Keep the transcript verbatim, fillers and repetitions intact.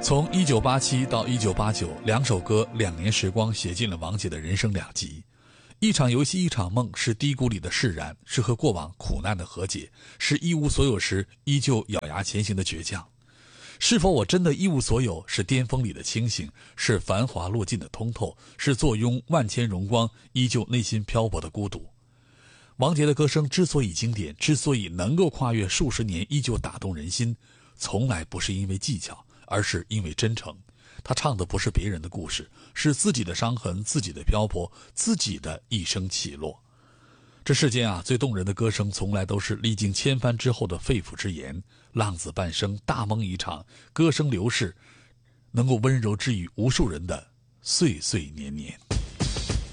从一九八七到一九八九，两首歌两年时光写进了王杰的人生两极。一场游戏一场梦是低谷里的释然，是和过往苦难的和解，是一无所有时依旧咬牙前行的倔强。是否我真的一无所有，是巅峰里的清醒，是繁华落尽的通透，是坐拥万千荣光依旧内心漂泊的孤独。王杰的歌声之所以经典，之所以能够跨越数十年依旧打动人心，从来不是因为技巧，而是因为真诚。他唱的不是别人的故事，是自己的伤痕，自己的漂泊，自己的一生起落。这世间啊，最动人的歌声从来都是历经千帆之后的肺腑之言。浪子半生，大梦一场，歌声流逝，能够温柔治愈无数人的岁岁年年。